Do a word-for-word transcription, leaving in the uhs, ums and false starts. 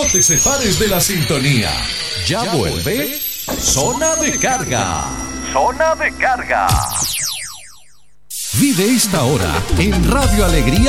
te separes de la sintonía. Ya, ya vuelve Zona de Carga. Zona de Carga. Vive esta hora en Radio Alegría.